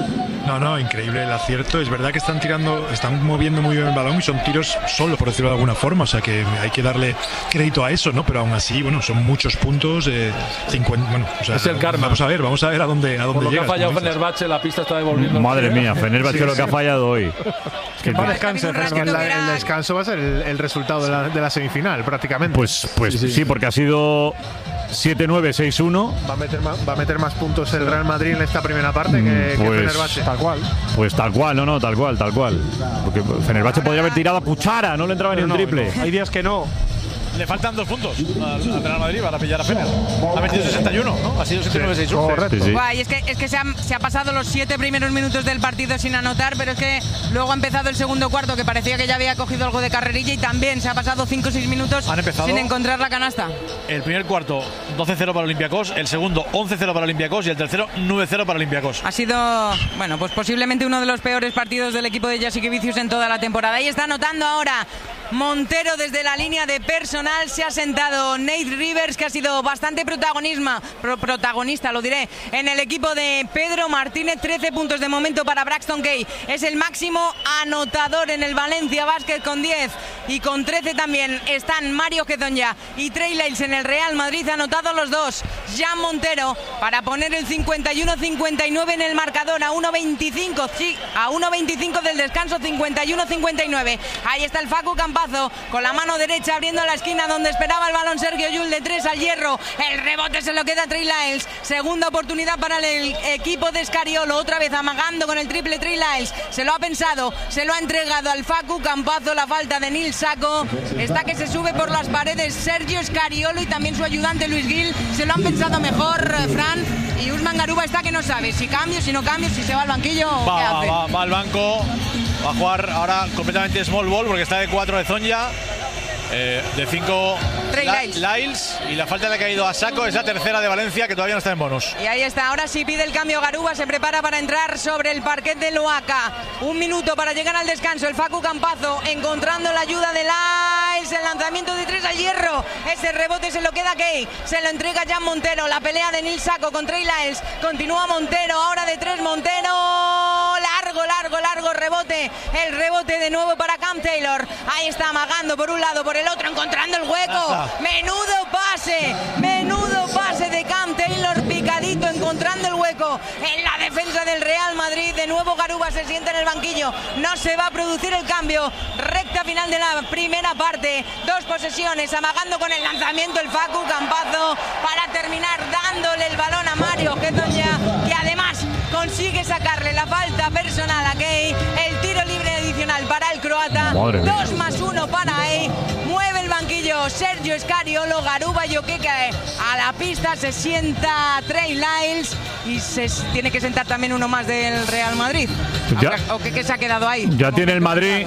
G: No, no, increíble el acierto. Es verdad que están tirando, están moviendo muy bien el balón y son tiros solo, por decirlo de alguna forma. O sea que hay que darle crédito a eso, ¿no? Pero aún así, bueno, son muchos puntos. Eh, cincuenta, bueno, o sea,
E: Es el karma.
G: Vamos a ver, vamos a ver a dónde, a dónde
E: Por lo que ha
G: llegas,
E: fallado
G: como dices.
E: Fenerbahce, la pista está devolviendo.
B: Madre mía, Fenerbahce
G: Sí,
B: lo que ha
G: sí.
B: fallado hoy. Es que,
D: Va a descanso,
A: También un
D: es que
A: ratito
D: la-
A: que era-
D: el descanso va a ser el, el resultado de la, de la semifinal, prácticamente.
B: pues pues sí, porque ha sido siete nueve, seis uno.
D: Va a meter más, va a meter más puntos el Real Madrid en esta primera parte que, que
B: Pues-
D: Fenerbahce.
F: Tal cual.
B: Pues tal cual, no, no, tal cual, tal cual. Porque Fenerbahce podría haber tirado a cuchara, no le entraba ni un
F: No,
B: triple.
F: no, hay días que no.
C: Le faltan dos puntos al, al Real Madrid para pillar a Fener. Ha metido sesenta y uno, ¿no? Ha sido sesenta y nueve seis uno.
F: Correcto.
B: Sí, sí.
A: Guay, es que, es que se, han- se ha pasado los siete primeros minutos del partido sin anotar, pero es que luego ha empezado el segundo cuarto, que parecía que ya había cogido algo de carrerilla, y también se ha pasado cinco o seis minutos
C: Han empezado-
A: sin encontrar la canasta.
C: El primer cuarto, doce cero para Olympiacos. El segundo, once cero para Olympiacos. Y el tercero, nueve cero para Olympiacos.
A: Ha sido, bueno, pues posiblemente uno de los peores partidos del equipo de Jasikevičius en toda la temporada. Ahí está anotando ahora Montero desde la línea de personal. Se ha sentado Nate Rivers, que ha sido bastante protagonismo, pro- protagonista, lo diré, en el equipo de Pedro Martínez. trece puntos de momento para Braxton Kay. Es el máximo anotador en el Valencia Basket con diez. Y con trece también están Mario Hezonja y Trey Lyles en el Real Madrid. Anotados los dos. Jan Montero para poner el cincuenta y uno cincuenta y nueve en el marcador, a uno veinticinco, sí, a uno veinticinco del descanso, cincuenta y uno cincuenta y nueve. Ahí está el Facu Campazo con la mano derecha abriendo la esquina donde esperaba el balón Sergio Llull, de tres al hierro. El rebote se lo queda a Trey Lyles. Segunda oportunidad para el equipo de Scariolo, otra vez amagando con el triple Trey Lyles. Se lo ha pensado, se lo ha entregado al Facu Campazo. La falta de Nil Saco. Está que se sube por las paredes Sergio Scariolo y también su ayudante Luis Gil. Se lo han pensado mejor, eh, Fran. Y Usman Garuba está que no sabe si cambio, si no cambio, si se va al banquillo o qué
C: Va,
A: hace.
C: va, va al banco. Va a jugar ahora completamente small ball porque está de cuatro de Zonja. Eh, de cinco
A: Trey Lyles.
C: Lyles. Y la falta le ha caído a Saco. Es la tercera de Valencia, que todavía no está en bonus.
A: Y ahí está, ahora sí pide el cambio Garuba, se prepara para entrar sobre el parquet de Loaca. Un minuto para llegar al descanso, el Facu Campazo encontrando la ayuda de Lyles, el lanzamiento de tres al hierro, ese rebote se lo queda Kay, se lo entrega Jan Montero, la pelea de Nil Saco con Trey Lyles, continúa Montero, ahora de tres Montero, largo, largo, largo rebote, el rebote de nuevo para Cam Taylor, ahí está amagando por un lado, por el otro, encontrando el hueco, menudo pase, menudo pase de Cam Taylor, picadito, encontrando el hueco en la defensa del Real Madrid. De nuevo Garuba se sienta en el banquillo, no se va a producir el cambio. Recta final de la primera parte, dos posesiones, amagando con el lanzamiento el Facu Campazo para terminar dándole el balón a Mario Hezonja, que además consigue sacarle la falta personal a Kay. El tiro libre adicional para el croata,
B: Madre mía.
A: dos más uno para Kay. Mueve el banquillo Sergio Scariolo, Garuba Joqueque a la pista, se sienta Trey Lyles y se tiene que sentar también uno más del Real Madrid.
B: Ya.
A: ¿O qué se ha quedado ahí?
B: Ya tiene el Madrid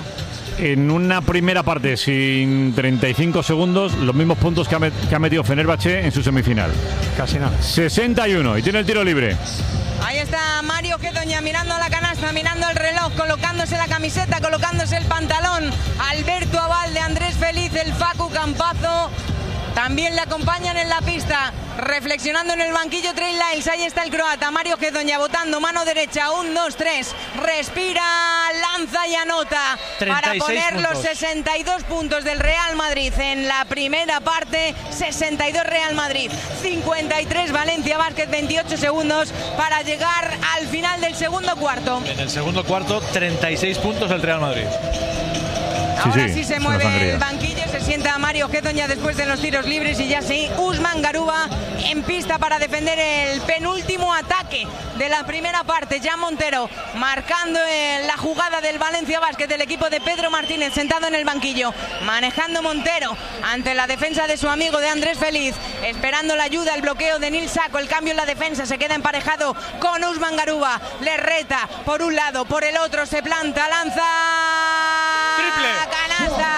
B: en una primera parte sin treinta y cinco segundos los mismos puntos que ha, met- que ha metido Fenerbahce en su semifinal.
F: Casi nada.
B: sesenta y uno y tiene el tiro libre.
A: Ahí está Mario Hezonja mirando la canasta, mirando el reloj, colocándose la camiseta, colocándose el pantalón. Alberto Abalde, Andrés Feliz, el Facu Campazo. También le acompañan en la pista, reflexionando en el banquillo Trey Lyles. Ahí está el croata, Mario Hezonja botando mano derecha, un, dos, tres, respira, lanza y anota para
C: treinta y seis
A: poner los
C: puntos.
A: sesenta y dos puntos del Real Madrid en la primera parte. Sesenta y dos Real Madrid, cincuenta y tres Valencia Basket, veintiocho segundos para llegar al final del segundo cuarto.
C: En el segundo cuarto, treinta y seis puntos el Real Madrid.
A: Ahora
B: sí,
A: sí, se
B: es una
A: mueve
B: sangría.
A: el banquillo, se Se sienta Mario Gedon ya después de los tiros libres y ya sí, Usman Garuba en pista para defender el penúltimo ataque de la primera parte. Jan Montero marcando en la jugada del Valencia Basket del equipo de Pedro Martínez, sentado en el banquillo, manejando Montero ante la defensa de su amigo de Andrés Feliz, esperando la ayuda, el bloqueo de Nil Saco, el cambio en la defensa, se queda emparejado con Usman Garuba, le reta por un lado, por el otro, se planta, lanza,
C: triple,
A: canasta,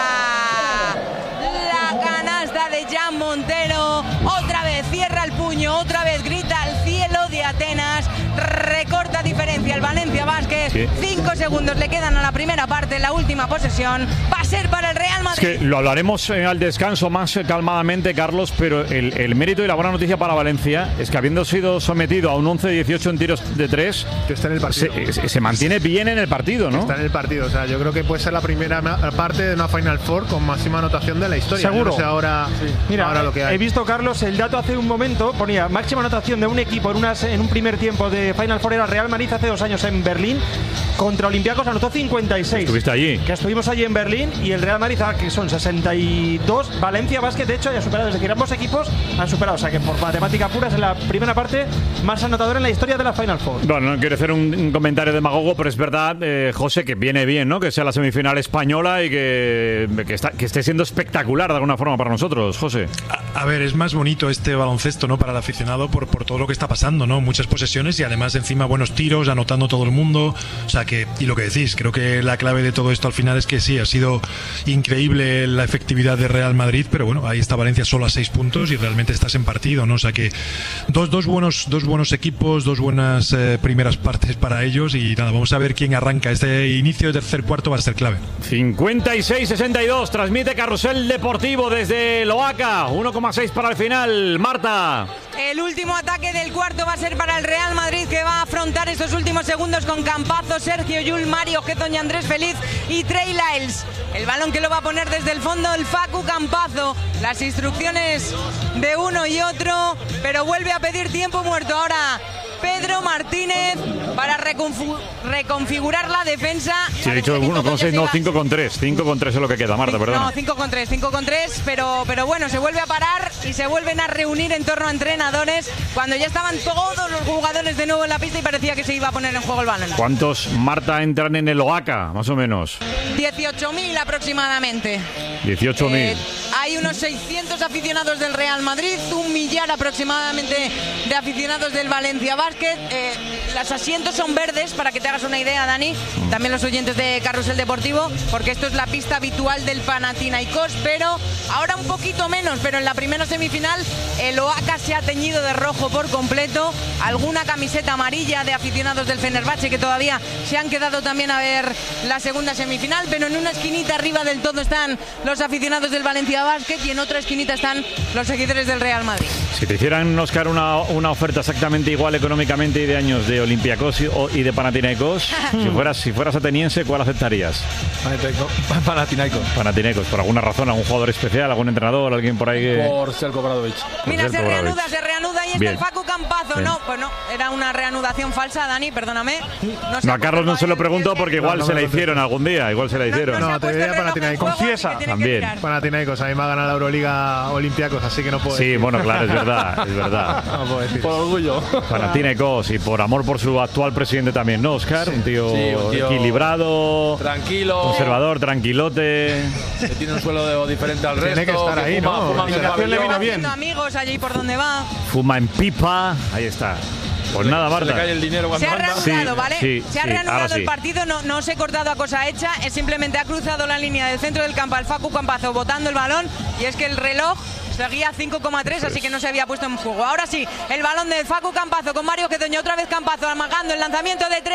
A: la canasta de Jan Montero, otra vez cierra el puño, otra vez grita al cielo de Atenas, recorta diferencia el Valencia Basket, sí. Cinco segundos le quedan a la primera parte, la última posesión va a ser para el Real Madrid.
B: Es que lo hablaremos eh, al descanso más eh, calmadamente, Carlos, pero el, el mérito y la buena noticia para Valencia es que habiendo sido sometido a un once dieciocho en tiros de tres,
D: que está en el partido.
B: Se, se, se mantiene bien en el partido, ¿no?
D: Está en el partido, o sea, yo creo que puede ser la primera parte de una Final Four con máxima anotación de la historia.
F: Seguro.
D: No sé ahora,
F: sí. Mira,
D: ahora lo que hay.
F: He visto, Carlos, el dato hace un momento, ponía máxima anotación de un equipo en, unas, en un primer tiempo de Final Four, era Real Madrid hace dos años en Berlín, contra Olympiacos anotó cincuenta y seis.
B: ¿Estuviste allí?
F: Que estuvimos allí en Berlín y el Real Madrid, que son sesenta y dos, Valencia Basket de hecho ya ha superado, es decir, ambos equipos han superado, o sea que por matemática pura es en la primera parte más anotador en la historia de la Final Four.
B: Bueno, no quiero hacer un, un comentario demagogo, pero es verdad, eh, José, que viene bien, ¿no? Que sea la semifinal española y que, que, está, que esté siendo espectacular de alguna forma para nosotros, José.
G: A, a ver, es más bonito este baloncesto, ¿no? Para el aficionado por, por todo lo que está pasando, ¿no? Muchas posesiones y además encima buenos tiros, anotando todo el mundo, o sea que, y lo que decís, creo que la clave de todo esto al final es que sí, ha sido increíble la efectividad de Real Madrid, pero bueno, ahí está Valencia solo a seis puntos y realmente estás en partido, ¿no? O sea que dos, dos, buenos, dos buenos equipos, dos buenas eh, primeras partes para ellos y nada, vamos a ver quién arranca. Este inicio de tercer cuarto va a ser clave.
B: cincuenta y seis sesenta y dos, transmite Carrusel Deportivo desde Loaca, uno coma seis para el final. Marta.
A: El último ataque del cuarto va a ser para el Real Madrid, que va a afrontar estos últimos segundos con Campazzo, Sergio Llull, Mario Gedon y Andrés Feliz y Trey Lyles. El balón que lo va a poner desde el fondo el Facu Campazzo. Las instrucciones de uno y otro, pero vuelve a pedir tiempo muerto ahora Pedro Martínez para reconfu- reconfigurar la defensa.
B: Sí, he dicho uno con seis, no, cinco con tres. cinco con tres es lo que queda, Marta, perdón.
A: No, cinco con tres, cinco con tres, pero, pero bueno, se vuelve a parar y se vuelven a reunir en torno a entrenadores cuando ya estaban todos los jugadores de nuevo en la pista y parecía que se iba a poner en juego el balón.
B: ¿Cuántos, Marta, entran en el Oaca, más o menos?
A: dieciocho mil aproximadamente.
B: dieciocho mil. Eh,
A: hay unos seiscientos aficionados del Real Madrid, un millar aproximadamente de aficionados del Valencia Basket. Eh, los asientos son verdes, para que te hagas una idea, Dani. También los oyentes de Carrusel Deportivo, porque esto es la pista habitual del Panathinaikos, pero ahora un poquito menos. Pero en la primera semifinal el Oaca se ha teñido de rojo por completo. Alguna camiseta amarilla de aficionados del Fenerbahce que todavía se han quedado también a ver la segunda semifinal, pero en una esquinita arriba del todo están los aficionados del Valencia Basket y en otra esquinita están los seguidores del Real Madrid.
B: Si te hicieran, Oscar, una, una oferta exactamente igual económicamente y de años de Olympiacos y, o, y de Panathinaikos, si fueras si fueras ateniense, ¿cuál aceptarías?
E: Panathinaikos.
B: Panathinaikos, por alguna razón, algún jugador especial, algún entrenador, alguien por ahí que...
E: Por Selko Obradovic.
A: Mira, se reanuda, se reanuda y está el Facu Campazzo. Bien. No, pues no, era una reanudación falsa, Dani, perdóname.
B: No, no a Carlos no se lo pregunto porque igual no, no se la hicieron algún día, igual se la hicieron.
D: No, no, te diría Panathinaikos.
F: Confiesa.
B: También.
D: Panathinaikos, a mí me ha ganado la Euroliga Olympiacos, así que no puedo
B: Sí,
D: decir.
B: bueno, claro, es verdad, es verdad.
D: No puedo decir.
E: Por orgullo.
B: Panathinaikos y por amor por su actual presidente también, ¿no, Oscar? Sí. Un, tío
E: sí, un tío
B: equilibrado,
E: tranquilo,
B: conservador, tranquilote.
E: Que tiene un suelo diferente al resto.
D: Tiene que estar ahí,
E: fuma,
D: ¿no?
E: Fuma, fuma,
F: fuma, le vino bien.
A: Amigos allí por donde va.
B: Fuma en pipa, ahí está. Pues
E: se
B: nada,
E: le,
B: Marta.
E: Se le cae el dinero cuando
A: se ha
E: anda.
A: reanudado,
B: sí,
A: ¿vale?
B: Sí,
A: se ha
B: sí,
A: reanudado
B: sí.
A: el partido, no, no se ha cortado a cosa hecha, es simplemente ha cruzado la línea del centro del campo al Facu Campazzo botando el balón y es que el reloj seguía cinco coma tres, así que no se había puesto en juego. Ahora sí, el balón del Facu Campazzo con Mario Gedon, otra vez Campazzo amagando el lanzamiento de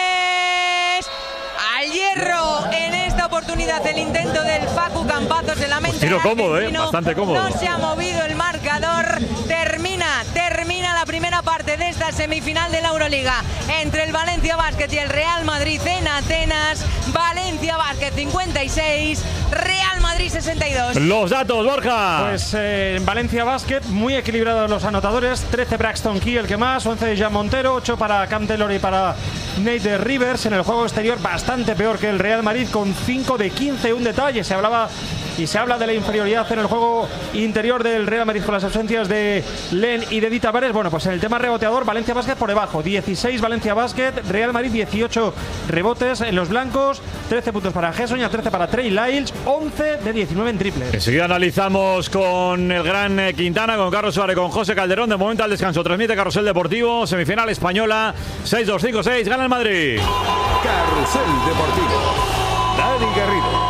A: tres. Al hierro en esta oportunidad el intento del Facu Campazzo, se lamenta.
B: Pues tiro cómodo, eh, bastante cómodo.
A: No se ha movido el marcador. Termina, termina la primera parte de esta semifinal de la Euroliga entre el Valencia Basket y el Real Madrid en Atenas. Valencia Basket cincuenta y seis, Real Madrid sesenta y dos.
B: Los datos, Borja.
F: Pues eh, en Valencia Basket muy equilibrados los anotadores. trece Braxton Key, el que más, once de Jan Montero, ocho para Cam Taylor y para Nate Rivers. En el juego exterior bastante peor que el Real Madrid con cinco de quince. Un detalle, se hablaba y se habla de la inferioridad en el juego interior del Real Madrid con las ausencias de Len y de Di Tavares. Bueno, pues en el tema reboteador, Valencia Basket por debajo, dieciséis Valencia Basket, Real Madrid dieciocho rebotes en los blancos, trece puntos para Hessoña, trece para Trey Lyles, once de diecinueve en triples.
B: Enseguida analizamos con el gran Quintana, con Carlos Suárez, con José Calderón. De momento al descanso transmite Carrusel Deportivo, semifinal española, seis dos cinco seis, gana el Madrid.
H: Carrusel Deportivo, Dani Garrido.